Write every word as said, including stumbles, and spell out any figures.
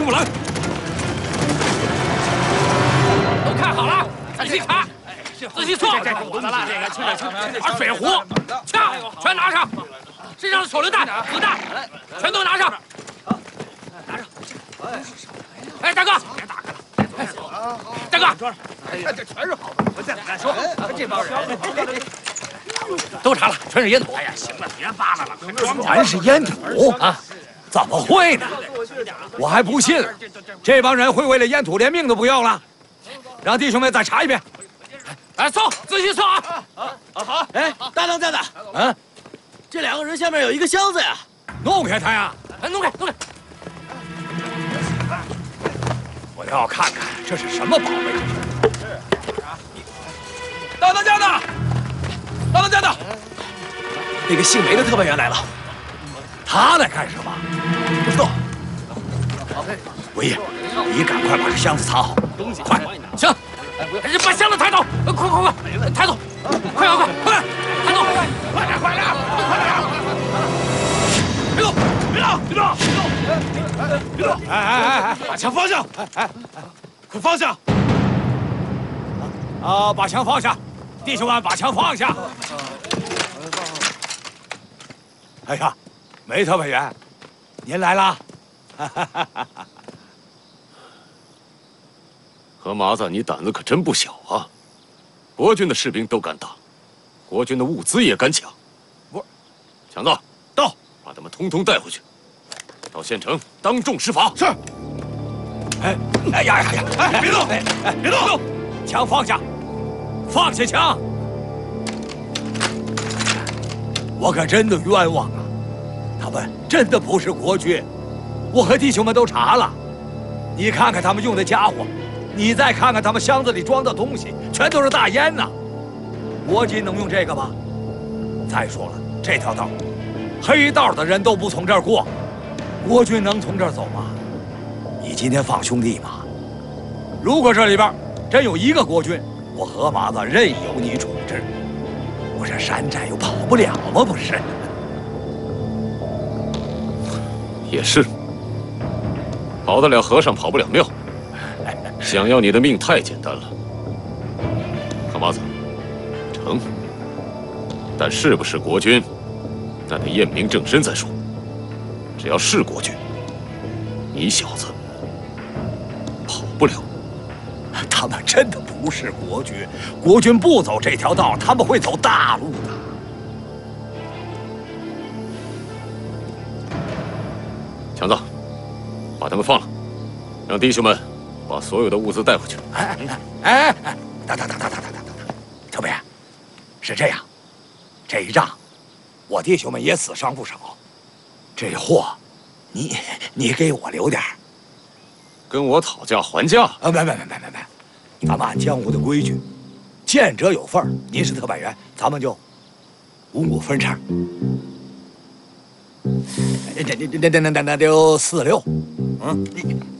住来！ 都看好了，仔细看，仔细做。 这是我的了，这个， 把水壶、枪全拿上，身上的手榴弹、子弹全都拿上。拿上。哎，大哥，别打开了。大哥， 哎呀，这全是好的。我再再说，这帮人都查了，全是烟土。 哎呀，行了，别扒拉了，快装全是烟土啊！怎么会呢？我还不信了，这帮人会为了烟土连命都不要了。让弟兄们再查一遍。 哎，搜，仔细搜啊！ 啊好。哎，大当家的， 嗯， 这两个人下面有一个箱子呀， 弄开它呀！ 哎，弄开，弄开。 我要看看这是什么宝贝。 大当家的，大当家的，那个姓梅的特派员来了， 他来干什么？ 不知道。 伟业，你赶快把这箱子藏好，快！ 行，把箱子抬走，快快快，抬走，快快快快，抬走， 快点，快点，快点！ 别动，别动，别动，别动！ 哎哎哎哎， 把枪放下！哎哎，快放下！ 啊，把枪放下，弟兄们，把枪放下！哎呀，梅特派员，您来啦！ 何麻子，你胆子可真不小啊！国军的士兵都敢打，国军的物资也敢抢。 我， 强子到，把他们通通带回去，到县城当众施罚。 是。哎，哎呀呀呀！哎，别动！哎哎，别动！枪放下，放下枪！我可真的冤枉啊！他们真的不是国军，我和弟兄们都查了。你看看他们用的家伙。你再看看他们箱子里装的东西，全都是大烟呐！国军能用这个吗？再说了，这条道，黑道的人都不从这儿过，国军能从这儿走吗？你今天放兄弟吗？如果这里边真有一个国军，我何麻子任由你处置。我这山寨又跑不了吗？不是？ 也是，跑得了和尚跑不了庙。想要你的命太简单了，何麻子，成。但是不是国军，那得验明正身再说。只要是国军，你小子跑不了。 他们真的不是国军，国军不走这条道，他们会走大路的。 强子，把他们放了，让弟兄们把所有的物资带回去。 哎哎哎哎！等等等等等等等等，特别，是这样，这一仗，我弟兄们也死伤不少。这货，你你给我留点儿。 跟我讨价还价？ 啊，没没没没没没，咱们按江湖的规矩，见者有份儿。您是特派员，咱们就五五分成。这这这这那那那就四六，嗯。